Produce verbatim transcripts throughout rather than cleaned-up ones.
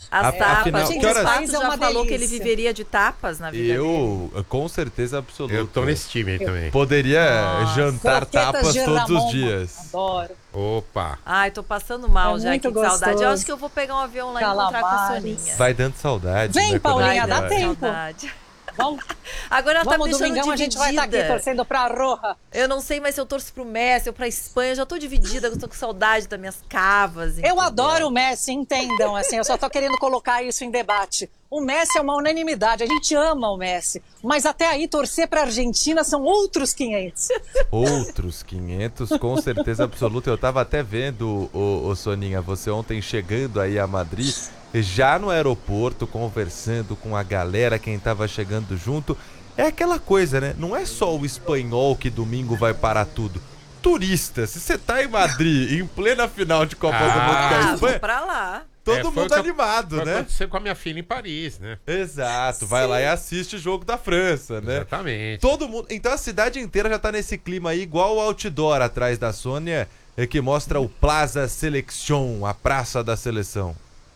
As A- tapas. afinal, Gente, que o horas- Pato País é já uma falou que ele delícia. viveria de tapas na vida dele. Eu, com certeza absoluta. Eu tô nesse time aí também. Poderia Nossa. jantar Croquetas tapas de todos os Ramon, dias. Adoro. Opa. Ai, tô passando mal É já muito aqui de saudade. Eu gostoso. acho que eu vou pegar um avião lá e encontrar com a Calamares. Soninha. Vai dando saudade. Vem, né, quando Paulinha, a gente dá vai. tempo. Saudade. Vamos, Agora ela tá me vamos deixando domingão, a gente vai estar aqui dividida. torcendo pra Roja. Eu não sei mais se eu torço pro Messi ou pra Espanha. Eu já tô dividida, eu tô com saudade das minhas cavas. Eu entendeu? adoro o Messi, entendam, assim, eu só tô querendo colocar isso em debate. O Messi é uma unanimidade, a gente ama o Messi, mas até aí torcer pra Argentina são outros quinhentos. Outros quinhentos, com certeza absoluta. Eu tava até vendo, ô, ô Soninha, você ontem chegando aí a Madrid, já no aeroporto, conversando com a galera, quem tava chegando junto. É aquela coisa, né? Não é só o espanhol que domingo vai parar tudo. Turista, se você tá em Madrid, em plena final de Copa do Mundo com a Ah, vou Espanha, pra lá. todo É, foi mundo o que eu- animado, Foi né? acontecer com a minha filha em Paris, né? Exato, vai lá e assiste o jogo da França, né? Exatamente. Todo mundo. Então a cidade inteira já tá nesse clima aí, igual o outdoor atrás da Sônia, é que mostra o Plaza Selection, a praça da seleção.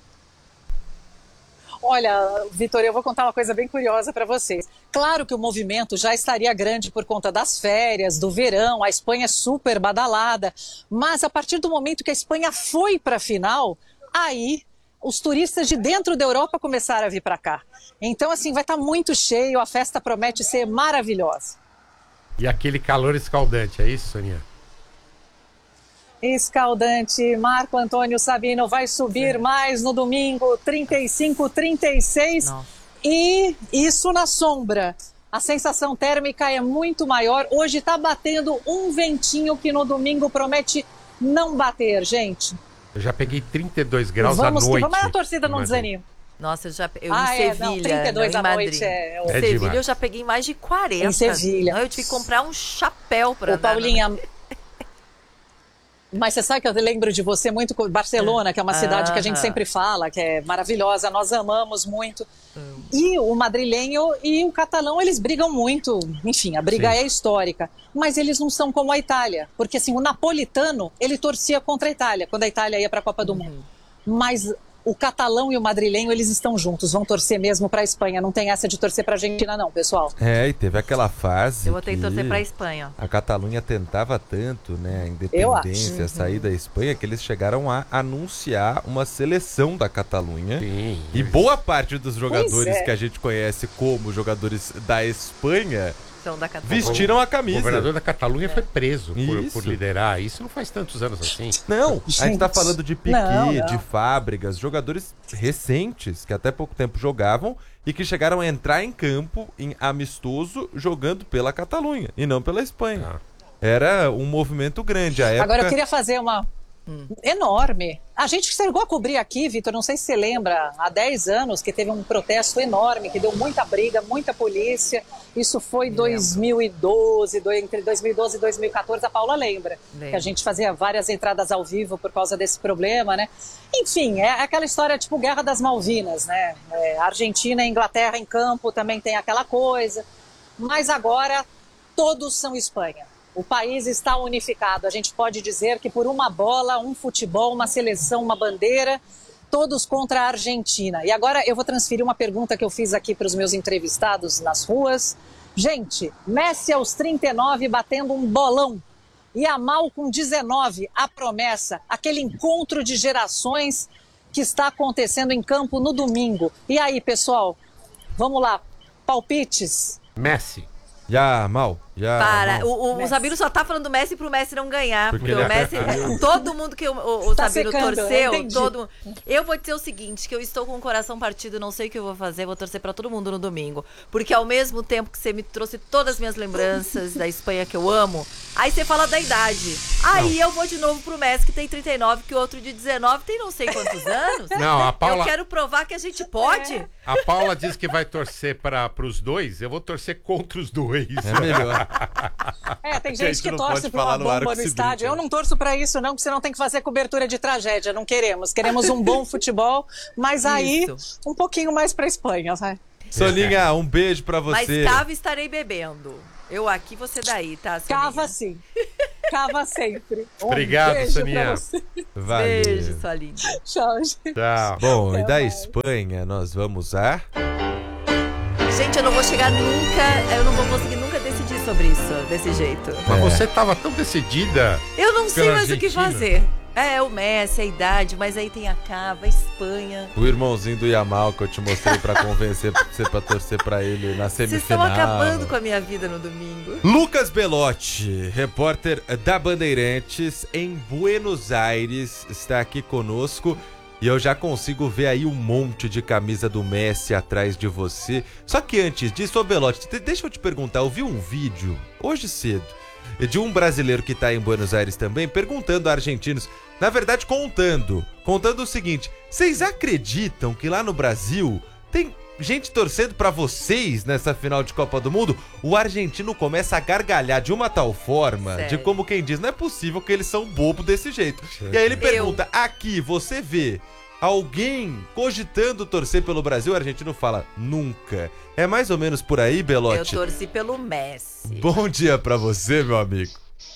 Olha, Vitor, eu vou contar uma coisa bem curiosa para vocês. Claro que o movimento já estaria grande por conta das férias, do verão, a Espanha é super badalada, mas a partir do momento que a Espanha foi para a final, aí os turistas de dentro da Europa começaram a vir para cá. Então, assim, vai estar muito cheio, a festa promete ser maravilhosa. E aquele calor escaldante, é isso, Soninha? Escaldante, Marco Antônio Sabino vai subir mais no domingo, trinta e cinco, trinta e seis. Nossa. E isso na sombra. A sensação térmica é muito maior. Hoje está batendo um ventinho que no domingo promete não bater, gente. Eu já peguei trinta e dois graus Vamos à que noite. vamos, mas a torcida não Madrid. desanima. Nossa, eu já eu Ah, em é, Sevilha, não, trinta e dois não, em à Madrid. noite é- Em É Sevilha demais. eu já peguei mais de quarenta. Em Sevilha. Não, eu tive que comprar um chapéu pra Ô, andar. Paulinha, mas você sabe que eu lembro de você muito com Barcelona, que é uma cidade que a gente Aham. sempre fala, que é maravilhosa, nós amamos muito. E o madrilenho e o catalão, eles brigam muito. Enfim, a briga Sim. é histórica. Mas eles não são como a Itália. Porque, assim, o napolitano, ele torcia contra a Itália, quando a Itália ia para a Copa do Mundo. Mas o catalão e o madrilenho, eles estão juntos, vão torcer mesmo para a Espanha. Não tem essa de torcer para a Argentina, não, pessoal. É, e teve aquela fase. Eu vou ter que que torcer pra Espanha. A Catalunha tentava tanto, né, a Eu acho. independência, a sair da Espanha, que eles chegaram a anunciar uma seleção da Catalunha. Sim. E boa parte dos jogadores é. que a gente conhece como jogadores da Espanha São da Catalunha. vestiram a O camisa. governador da Catalunha foi preso por, Isso. por liderar. Isso não faz tantos anos assim. Não, a gente tá Gente, falando de Piquet, não, não. de Fábricas, jogadores recentes que até pouco tempo jogavam e que chegaram a entrar em campo em amistoso jogando pela Catalunha e não pela Espanha. Ah. Era um movimento grande. A época... Agora eu queria fazer uma enorme. A gente chegou a cobrir aqui, Vitor, não sei se você lembra, há dez anos que teve um protesto enorme, que deu muita briga, muita polícia. Isso foi dois mil e doze, do- entre dois mil e doze e dois mil e quatorze, a Paula lembra. Lembro. Que a gente fazia várias entradas ao vivo por causa desse problema, né? Enfim, é aquela história tipo Guerra das Malvinas, né? É, Argentina e Inglaterra em campo também tem aquela coisa. Mas agora todos são Espanha. O país está unificado. A gente pode dizer que por uma bola, um futebol, uma seleção, uma bandeira, todos contra a Argentina. E agora eu vou transferir uma pergunta que eu fiz aqui para os meus entrevistados nas ruas. Gente, Messi aos trinta e nove batendo um bolão. E Yamal com dezenove, a promessa, aquele encontro de gerações que está acontecendo em campo no domingo. E aí, pessoal, vamos lá, palpites. Messi. Já, mal. Já, Para, mal. o, o, o Messi. Sabino só tá falando do Messi pro Messi não ganhar. Porque Porque, ele o é- Messi, todo mundo que o, o, o Tá Sabino secando, torceu, entendi. todo Eu vou dizer o seguinte, que eu estou com o coração partido, não sei o que eu vou fazer, vou torcer pra todo mundo no domingo. Porque ao mesmo tempo que você me trouxe todas as minhas lembranças da Espanha que eu amo, aí você fala da idade. Aí eu vou de novo pro Messi, que tem trinta e nove, que o outro de dezenove tem não sei quantos anos. Não, a Paula, Eu quero provar que a gente pode. a Paula diz que vai torcer para os dois. Eu vou torcer contra os dois. É melhor. É, tem Gente, gente que não torce pode para uma falar no ar o bomba que no se estádio. brinca. Eu não torço para isso, não, porque senão tem que fazer cobertura de tragédia. Não queremos. Queremos um bom futebol, mas aí Isso. um pouquinho mais para Espanha, vai. Soninha, um beijo pra Mas você. cava estarei bebendo. Eu aqui, você daí, tá? Soninha? Cava sim. Cava sempre. Um Obrigado, beijo Soninha. pra você. Valeu. Beijo, sua linda. Tchau, gente. Tchau. Bom, Até e da mais. Espanha nós vamos a... Gente, eu não vou chegar nunca, eu não vou conseguir nunca decidir sobre isso, desse jeito. Mas É. você tava tão decidida. Eu não sei Pela mais o que Argentina. fazer. É, o Messi, a idade, mas aí tem a Cava, a Espanha. O irmãozinho do Yamal que eu te mostrei pra convencer você pra torcer pra ele na Vocês semifinal. estão acabando com a minha vida no domingo. Lucas Belotti, repórter da Bandeirantes em Buenos Aires, está aqui conosco e eu já consigo ver aí um monte de camisa do Messi atrás de você. Só que antes disso, ô Belotti, de- deixa eu te perguntar, eu vi um vídeo hoje cedo de um brasileiro que tá em Buenos Aires também, perguntando a argentinos, na verdade contando, contando o seguinte, vocês acreditam que lá no Brasil tem gente torcendo pra vocês nessa final de Copa do Mundo? O argentino começa a gargalhar de uma tal forma, Sério? de como quem diz, não é possível que eles são bobo desse jeito. E aí ele pergunta, aqui você vê alguém cogitando torcer pelo Brasil? O argentino fala, nunca. É mais ou menos por aí, Eu Belotti? torci pelo Messi. Bom dia pra você, meu amigo.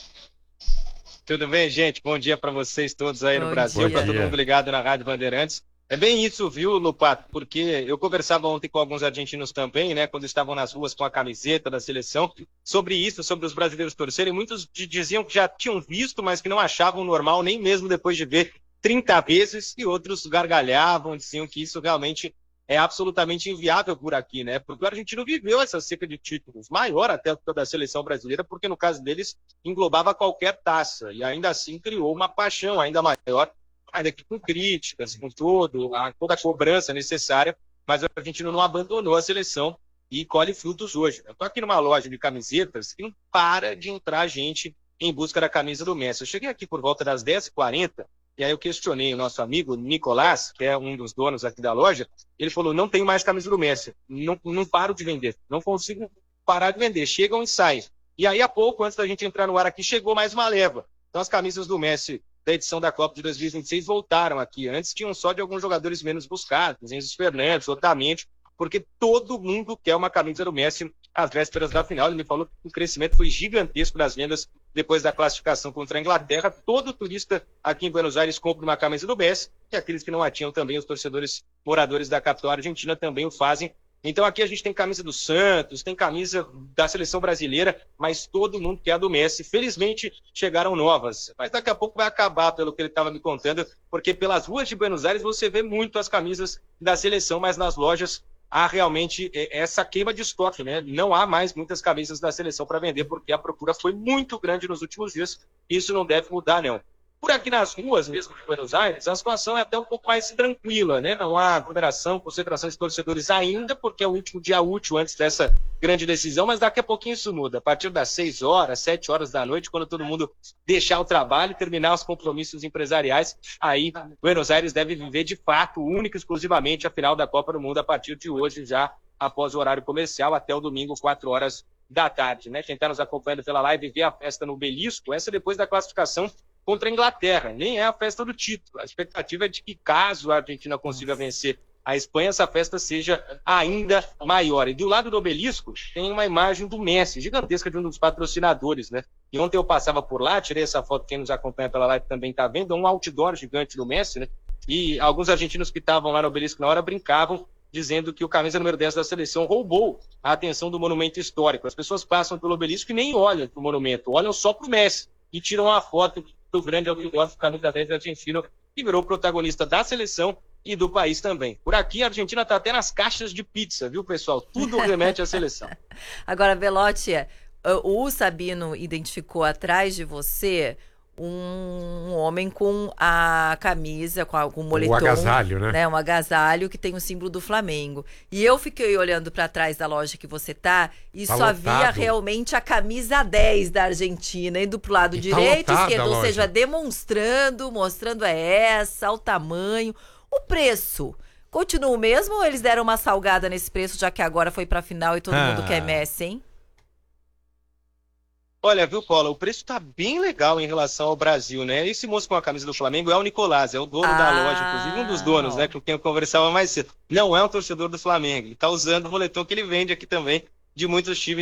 Tudo bem, gente? Bom dia para vocês todos aí Bom no Brasil, dia. para todo mundo ligado na Rádio Bandeirantes. É bem isso, viu, Lupato? Porque eu conversava ontem com alguns argentinos também, né, quando estavam nas ruas com a camiseta da seleção, sobre isso, sobre os brasileiros torcerem. Muitos di- diziam que já tinham visto, mas que não achavam normal, nem mesmo depois de ver trinta vezes, e outros gargalhavam, diziam que isso realmente é absolutamente inviável por aqui, né? Porque o argentino viveu essa seca de títulos, maior até que da seleção brasileira, porque no caso deles englobava qualquer taça, e ainda assim criou uma paixão ainda maior, ainda que com críticas, com todo, a, toda a cobrança necessária, mas o argentino não abandonou a seleção e colhe frutos hoje. Eu estou aqui numa loja de camisetas e não para de entrar gente em busca da camisa do Messi. Eu cheguei aqui por volta das dez e quarenta, e aí eu questionei o nosso amigo Nicolás, que é um dos donos aqui da loja, ele falou, não tenho mais camisa do Messi, não, não paro de vender, não consigo parar de vender, chegam e saem. E aí, há pouco, antes da gente entrar no ar aqui, chegou mais uma leva. Então, as camisas do Messi da edição da Copa de dois mil e vinte e seis voltaram aqui. Antes tinham só de alguns jogadores menos buscados, Enzo Fernandes, Otamendi, porque todo mundo quer uma camisa do Messi às vésperas da final. Ele me falou que o crescimento foi gigantesco das vendas depois da classificação contra a Inglaterra. Todo turista aqui em Buenos Aires compra uma camisa do Messi, e aqueles que não a tinham também, os torcedores moradores da capital argentina também o fazem. Então aqui a gente tem camisa do Santos, tem camisa da seleção brasileira, mas todo mundo quer a do Messi. Felizmente chegaram novas, mas daqui a pouco vai acabar, pelo que ele estava me contando, porque pelas ruas de Buenos Aires você vê muito as camisas da seleção, mas nas lojas há realmente essa queima de estoque, né? Não há mais muitas camisas da seleção para vender, porque a procura foi muito grande nos últimos dias. Isso não deve mudar, não. Por aqui nas ruas, mesmo de Buenos Aires, a situação é até um pouco mais tranquila, né? Não há aglomeração, concentração de torcedores ainda, porque é o último dia útil antes dessa grande decisão, mas daqui a pouquinho isso muda. A partir das seis horas, sete horas da noite, quando todo mundo deixar o trabalho, terminar os compromissos empresariais, aí Buenos Aires deve viver de fato, única e exclusivamente, a final da Copa do Mundo a partir de hoje, já após o horário comercial, até o domingo, quatro horas da tarde, né? Quem está nos acompanhando pela live vê a festa no Obelisco, essa depois da classificação contra a Inglaterra, nem é a festa do título. A expectativa é de que, caso a Argentina consiga vencer a Espanha, essa festa seja ainda maior. E do lado do Obelisco tem uma imagem do Messi, gigantesca, de um dos patrocinadores, né? E ontem eu passava por lá, tirei essa foto, quem nos acompanha pela live também está vendo, um outdoor gigante do Messi, né? E alguns argentinos que estavam lá no Obelisco na hora brincavam, dizendo que o camisa número dez da seleção roubou a atenção do monumento histórico. As pessoas passam pelo Obelisco e nem olham para o monumento, olham só para o Messi e tiram uma foto do grande outdoor do camisa dez argentino, que virou protagonista da seleção e do país também. Por aqui, a Argentina está até nas caixas de pizza, viu, pessoal? Tudo remete à seleção. Agora, Belotti, o Sabino identificou atrás de você um homem com a camisa, com, a, com o moletom. O agasalho, né? né? Um agasalho que tem o símbolo do Flamengo. E eu fiquei olhando para trás da loja que você tá e Tá só lotado. via realmente a camisa dez da Argentina, indo pro lado E tá direito, lotada esquerdo, a ou loja. seja, demonstrando, mostrando é essa, o tamanho, o preço. Continua o mesmo ou eles deram uma salgada nesse preço, já que agora foi pra final e todo Ah. mundo quer Messi, hein? Olha, viu, Paula, o preço tá bem legal em relação ao Brasil, né? Esse moço com a camisa do Flamengo é o Nicolás, é o dono Ah. da loja, inclusive um dos donos, né, com quem eu conversava mais cedo. Não é um torcedor do Flamengo, ele tá usando o moletom que ele vende aqui também, de muitos times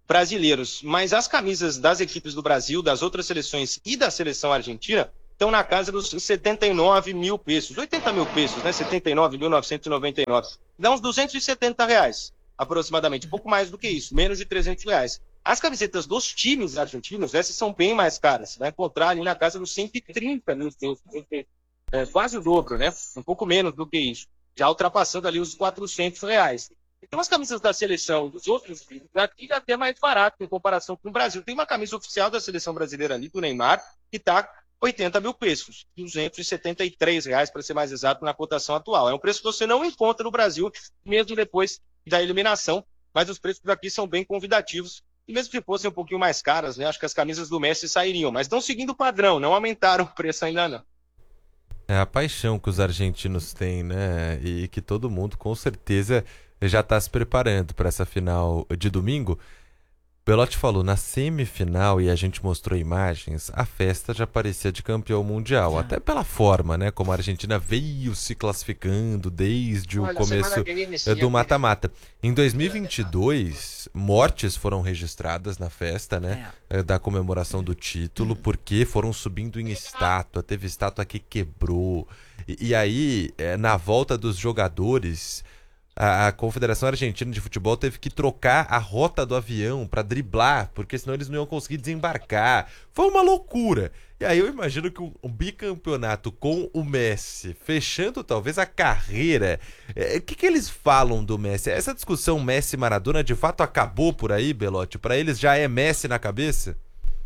brasileiros. Mas as camisas das equipes do Brasil, das outras seleções e da seleção argentina estão na casa dos setenta e nove mil pesos, oitenta mil pesos, né? setenta e nove mil novecentos e noventa e nove. Dá uns duzentos e setenta reais, aproximadamente. Um pouco mais do que isso, menos de trezentos reais. As camisetas dos times argentinos, essas são bem mais caras. Você vai encontrar ali na casa dos cento e trinta mil pesos. É, quase o dobro, né? Um pouco menos do que isso. Já ultrapassando ali os quatrocentos reais. Então as camisas da seleção dos outros times aqui já até mais barato em comparação com o Brasil. Tem uma camisa oficial da seleção brasileira ali, do Neymar, que está oitenta mil pesos, duzentos e setenta e três reais para ser mais exato na cotação atual. É um preço que você não encontra no Brasil, mesmo depois da eliminação, mas os preços aqui são bem convidativos. E mesmo que fossem um pouquinho mais caras, né, acho que as camisas do Messi sairiam, mas estão seguindo o padrão, não aumentaram o preço ainda não. É a paixão que os argentinos têm, né? E que todo mundo, com certeza, já está se preparando para essa final de domingo. Belotti falou, na semifinal, e a gente mostrou imagens, a festa já parecia de campeão mundial. Até pela forma, né? Como a Argentina veio se classificando desde o Olha, começo do mata-mata. Em dois mil e vinte e dois, mortes foram registradas na festa, né? É. Da comemoração do título, porque foram subindo em estátua. Teve estátua que quebrou. E, e aí, é, na volta dos jogadores... A Confederação Argentina de Futebol teve que trocar a rota do avião para driblar, porque senão eles não iam conseguir desembarcar. Foi uma loucura. E aí eu imagino que um, um bicampeonato com o Messi, fechando talvez a carreira, o é, que, que eles falam do Messi? Essa discussão Messi-Maradona de fato acabou por aí, Belotti? Para eles já é Messi na cabeça?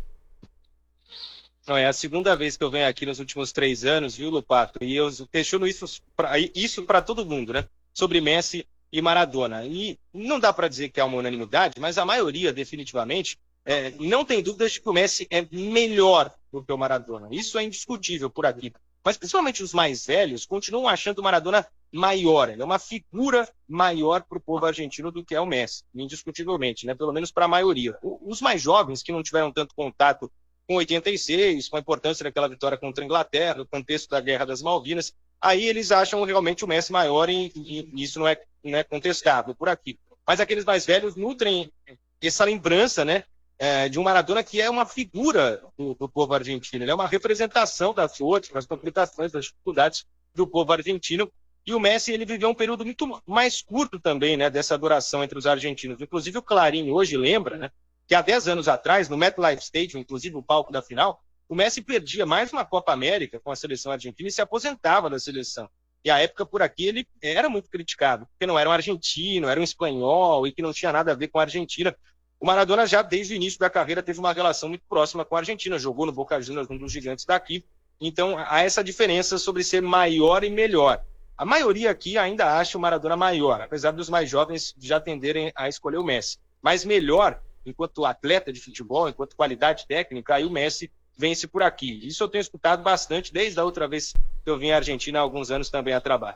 Não, é a segunda vez que eu venho aqui nos últimos três anos, viu, Lupato? E eu questiono isso para isso para todo mundo, né? Sobre Messi e Maradona. E não dá para dizer que é uma unanimidade, mas a maioria, definitivamente, é, não tem dúvidas de que o Messi é melhor do que o Maradona. Isso é indiscutível por aqui. Mas principalmente os mais velhos continuam achando o Maradona maior. Ele é uma figura maior para o povo argentino do que é o Messi, indiscutivelmente, né? Pelo menos para a maioria. Os mais jovens, que não tiveram tanto contato com oitenta e seis, com a importância daquela vitória contra a Inglaterra, no contexto da Guerra das Malvinas, aí eles acham realmente o Messi maior e, e isso não é, não é contestável por aqui. Mas aqueles mais velhos nutrem essa lembrança, né, é, de um Maradona que é uma figura do, do povo argentino. Ele é uma representação das dores, das complicações, das dificuldades do povo argentino. E o Messi, ele viveu um período muito mais curto também, né, dessa adoração entre os argentinos. Inclusive o Clarín hoje lembra, né, que há dez anos atrás, no MetLife Stadium, inclusive o palco da final, o Messi perdia mais uma Copa América com a seleção argentina e se aposentava da seleção. E à época, por aqui, ele era muito criticado, porque não era um argentino, era um espanhol e que não tinha nada a ver com a Argentina. O Maradona já, desde o início da carreira, teve uma relação muito próxima com a Argentina, jogou no Boca Juniors, um dos gigantes daqui. Então, há essa diferença sobre ser maior e melhor. A maioria aqui ainda acha o Maradona maior, apesar dos mais jovens já tenderem a escolher o Messi. Mas melhor, enquanto atleta de futebol, enquanto qualidade técnica, aí o Messi vence por aqui. Isso eu tenho escutado bastante desde a outra vez que eu vim à Argentina há alguns anos também a trabalho.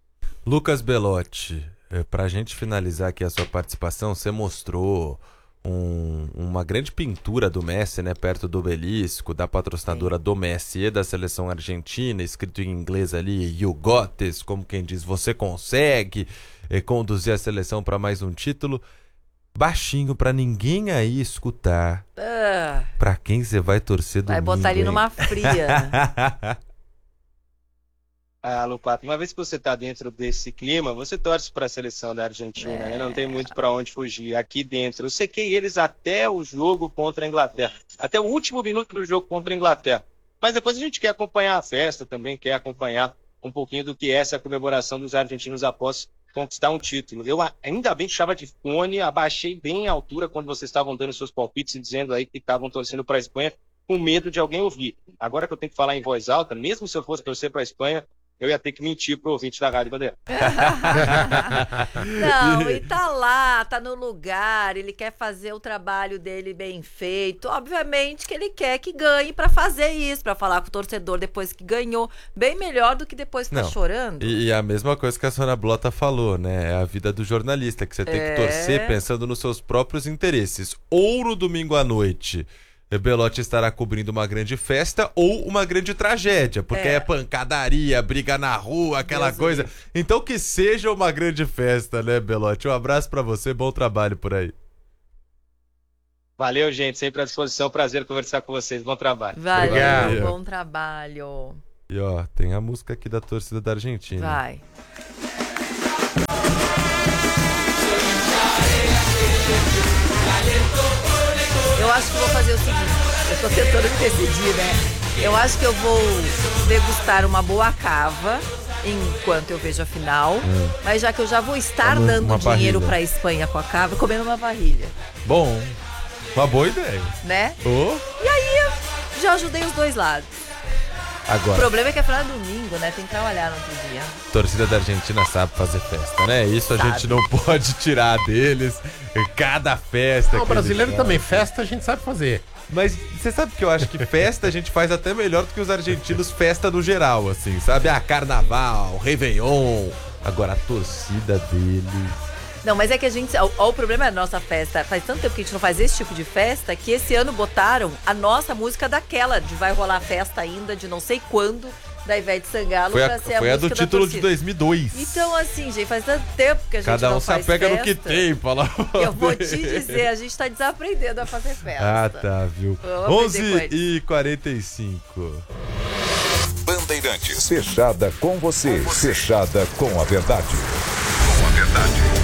Lucas Belotti, para a gente finalizar aqui a sua participação, você mostrou um, uma grande pintura do Messi, né, perto do obelisco, da patrocinadora Sim. do Messi e da seleção argentina, escrito em inglês ali, You got this, como quem diz, você consegue eh, conduzir a seleção para mais um título. Baixinho, pra ninguém aí escutar. Uh, pra quem você vai torcer domingo, vai botar ali hein? Numa fria. Ah, Lupato, uma vez que você tá dentro desse clima, você torce pra seleção da Argentina, é. né? Não tem muito pra onde fugir. Aqui dentro, eu sequei eles até o jogo contra a Inglaterra. Até o último minuto do jogo contra a Inglaterra. Mas depois a gente quer acompanhar a festa também, quer acompanhar um pouquinho do que é essa comemoração dos argentinos após conquistar um título. Eu ainda bem que estava de fone, abaixei bem a altura quando vocês estavam dando seus palpites e dizendo aí que estavam torcendo para a Espanha, com medo de alguém ouvir. Agora que eu tenho que falar em voz alta, mesmo se eu fosse torcer para a Espanha, eu ia ter que mentir pro ouvinte da Rádio Bandeira. Não, e tá lá, tá no lugar, ele quer fazer o trabalho dele bem feito. Obviamente que ele quer que ganhe pra fazer isso, pra falar com o torcedor depois que ganhou. Bem melhor do que depois ficar Não. chorando. E, e a mesma coisa que a Sônia Blota falou, né? É a vida do jornalista, que você tem É. que torcer pensando nos seus próprios interesses. Ou no domingo à noite, Belotti estará cobrindo uma grande festa ou uma grande tragédia, porque é, é pancadaria, briga na rua, aquela Deus coisa. Deus. Então que seja uma grande festa, né, Belotti? Um abraço pra você, bom trabalho por aí. Valeu, gente. Sempre à disposição. Prazer conversar com vocês. Bom trabalho. Valeu, Obrigado. bom trabalho. E ó, tem a música aqui da torcida da Argentina. Vai. Eu acho que vou fazer o seguinte, eu tô tentando me decidir, né? Eu acho que eu vou degustar uma boa cava enquanto eu vejo a final, hum. mas já que eu já vou estar uma, dando uma dinheiro barrilha. pra Espanha com a cava, comendo uma barrilha. Bom, uma boa ideia. Né? Oh. E aí eu já ajudei os dois lados. Agora, o problema é que é final de domingo, né? Tem que trabalhar no outro dia. A torcida da Argentina sabe fazer festa, né? Isso a sabe. gente não pode tirar deles. Cada festa. Não, o brasileiro faz. também, festa a gente sabe fazer. Mas você sabe que eu acho que festa a gente faz até melhor do que os argentinos, festa no geral, assim, sabe? Ah, carnaval, réveillon. Agora a torcida deles. Não, mas é que a gente... Ó, ó, o problema é a nossa festa. Faz tanto tempo que a gente não faz esse tipo de festa que esse ano botaram a nossa música daquela, de vai rolar festa ainda, de não sei quando, da Ivete Sangalo, Foi a, pra ser a foi a música do título da de dois mil e dois. Então, assim, gente, faz tanto tempo que a gente Cada um não se faz apega festa. no que tem, fala. Eu vou te dizer, a gente tá desaprendendo a fazer festa. Ah, tá, viu? onze e quarenta e cinco. Bandeirantes. Fechada com você. Fechada com a verdade. Com a verdade.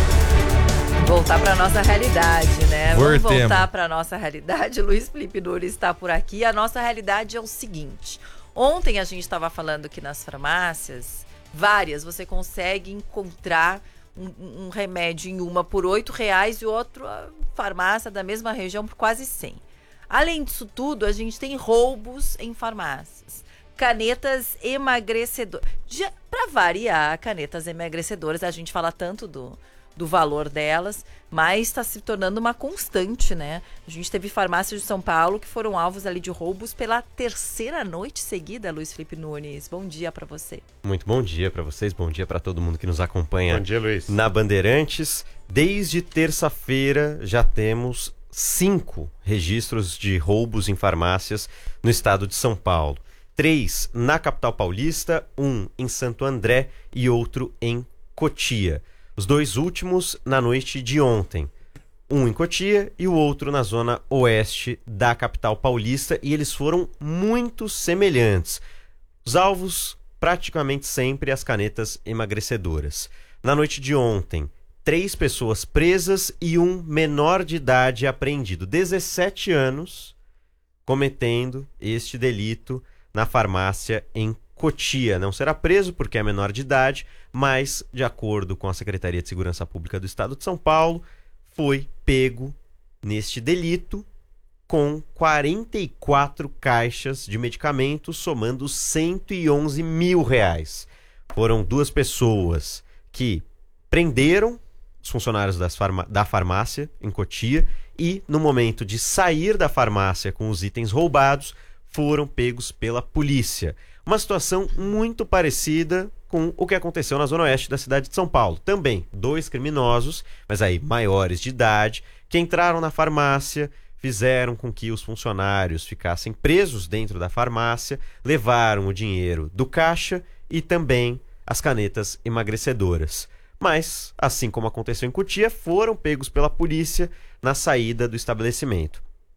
Voltar para nossa realidade, né? Voltemos. Vamos voltar para nossa realidade. Luiz Felipe Nunes está por aqui. A nossa realidade é o seguinte. Ontem a gente estava falando que nas farmácias, várias, você consegue encontrar um, um remédio em uma por oito reais e outro a farmácia da mesma região por quase cem. Além disso tudo, a gente tem roubos em farmácias. Canetas emagrecedoras. Para variar, canetas emagrecedoras, a gente fala tanto do... do valor delas, mas está se tornando uma constante, né? A gente teve farmácias de São Paulo que foram alvos ali de roubos pela terceira noite seguida, Luiz Felipe Nunes. Bom dia para você. Muito bom dia para vocês, bom dia para todo mundo que nos acompanha. Bom dia, Luiz. Na Bandeirantes. Desde terça-feira já temos cinco registros de roubos em farmácias no estado de São Paulo. Três na capital paulista, um em Santo André e outro em Cotia. Os dois últimos na noite de ontem. Um em Cotia e o outro na zona oeste da capital paulista. E eles foram muito semelhantes. Os alvos, praticamente sempre as canetas emagrecedoras. Na noite de ontem, três pessoas presas e um menor de idade apreendido. dezessete anos cometendo este delito na farmácia em Cotia. Não será preso porque é menor de idade, mas, de acordo com a Secretaria de Segurança Pública do Estado de São Paulo, foi pego neste delito com quarenta e quatro caixas de medicamentos, somando cento e onze mil reais. Foram duas pessoas que prenderam os funcionários das farma- da farmácia em Cotia e, no momento de sair da farmácia com os itens roubados, foram pegos pela polícia. Uma situação muito parecida com o que aconteceu na zona oeste da cidade de São Paulo. Também dois criminosos, mas aí maiores de idade, que entraram na farmácia, fizeram com que os funcionários ficassem presos dentro da farmácia, levaram o dinheiro do caixa e também as canetas emagrecedoras. Mas, assim como aconteceu em Cotia, foram pegos pela polícia na saída do estabelecimento.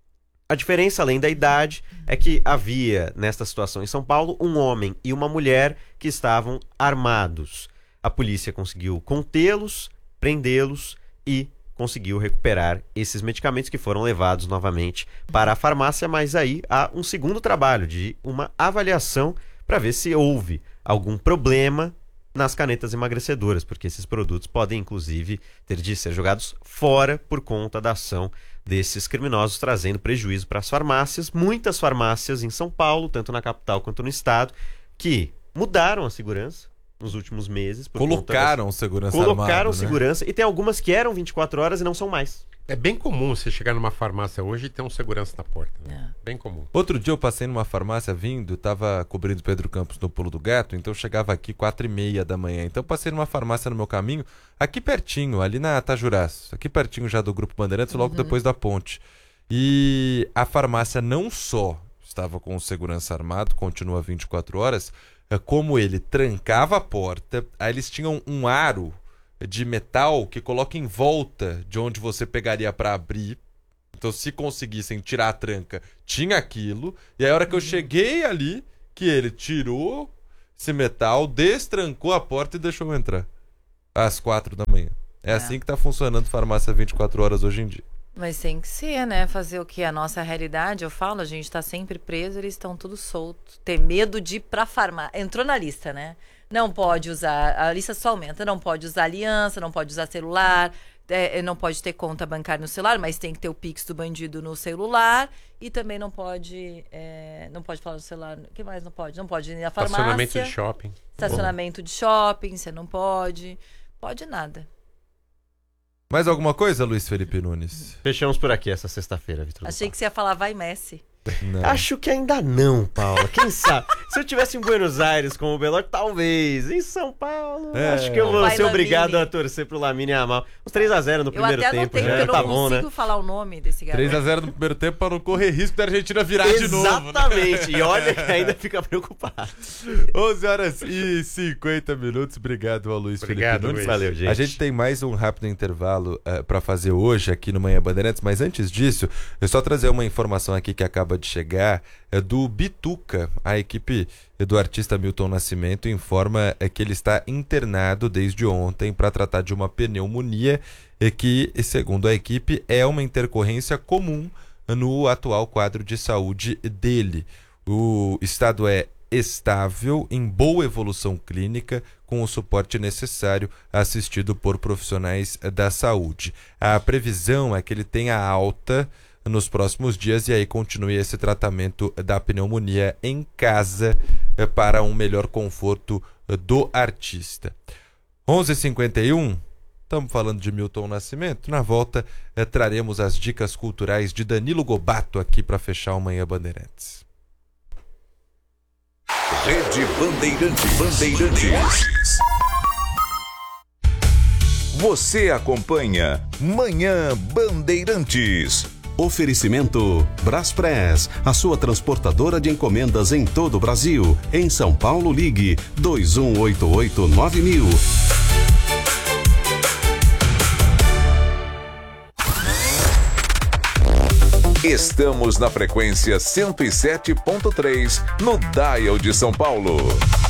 A diferença, além da idade, é que havia, nesta situação em São Paulo, um homem e uma mulher que estavam armados. A polícia conseguiu contê-los, prendê-los e conseguiu recuperar esses medicamentos que foram levados novamente para a farmácia, mas aí há um segundo trabalho de uma avaliação para ver se houve algum problema nas canetas emagrecedoras, porque esses produtos podem, inclusive, ter de ser jogados fora por conta da ação desses criminosos, trazendo prejuízo para as farmácias. Muitas farmácias em São Paulo, tanto na capital quanto no estado, que mudaram a segurança nos últimos meses. Por Colocaram das... segurança Colocaram armado, segurança, né? E tem algumas que eram vinte e quatro horas e não são mais. É bem comum você chegar numa farmácia hoje e ter um segurança na porta. Né? É. Bem comum. Outro dia eu passei numa farmácia vindo, tava cobrindo Pedro Campos no Pulo do Gato, então eu chegava aqui quatro e meia da manhã. Então eu passei numa farmácia no meu caminho, aqui pertinho, ali na Tajurás, aqui pertinho já do Grupo Bandeirantes, logo uhum. depois da ponte. E a farmácia não só estava com o segurança armado, continua vinte e quatro horas, como ele trancava a porta, aí eles tinham um aro de metal que coloca em volta de onde você pegaria para abrir, Então, se conseguissem tirar a tranca, tinha aquilo. E aí, a hora que eu cheguei ali, que ele tirou esse metal, destrancou a porta e deixou eu entrar. Às quatro da manhã. É, é assim que tá funcionando farmácia vinte e quatro horas hoje em dia. Mas tem que ser, né? Fazer o que? A nossa realidade, eu falo, a gente tá sempre preso, eles estão tudo solto. Ter medo de ir pra farmácia. Entrou na lista, né? Não pode usar, a lista só aumenta, não pode usar aliança, não pode usar celular, é, não pode ter conta bancária no celular, mas tem que ter o Pix do bandido no celular e também não pode, é, não pode falar no celular, o que mais não pode? Não pode ir na farmácia. Estacionamento de shopping. Estacionamento de shopping, você não pode, pode nada. Mais alguma coisa, Luiz Felipe Nunes? Fechamos por aqui essa sexta-feira, Vitor. Achei que você ia falar vai Messi. Não. Acho que ainda não, Paula. Quem sabe? Se eu tivesse em Buenos Aires como o Belor, talvez. Em São Paulo, É. acho que eu vou Vai, ser obrigado Lamine. a torcer pro Lamine Yamal. Uns três a zero no Eu primeiro até tempo. anotei, Já porque eu não tá bom, consigo né? falar o nome desse garoto. três a zero no primeiro tempo para não correr risco da Argentina virar de novo. Né? Exatamente. E olha que ainda fica preocupado. onze horas e cinquenta minutos. Obrigado ao Luiz Obrigado, Felipe Nunes. Luiz. Valeu, gente. A gente tem mais um rápido intervalo uh, para fazer hoje aqui no Manhã Bandeirantes, mas antes disso, eu só trazer uma informação aqui que acaba de chegar é do Bituca. A equipe do artista Milton Nascimento informa é, que ele está internado desde ontem para tratar de uma pneumonia e que, segundo a equipe, é uma intercorrência comum no atual quadro de saúde dele. O estado é estável, em boa evolução clínica, com o suporte necessário, assistido por profissionais da saúde. A previsão é que ele tenha alta nos próximos dias e aí continue esse tratamento da pneumonia em casa para um melhor conforto do artista. onze e cinquenta e um, estamos falando de Milton Nascimento. Na volta, eh, traremos as dicas culturais de Danilo Gobato aqui para fechar o Manhã Bandeirantes. Rede Bandeirantes. Bandeirantes. Você acompanha Manhã Bandeirantes. Oferecimento Braspress, a sua transportadora de encomendas em todo o Brasil. Em São Paulo, ligue dois um oito oito nove mil. Estamos na frequência cento e sete ponto três no Dial de São Paulo.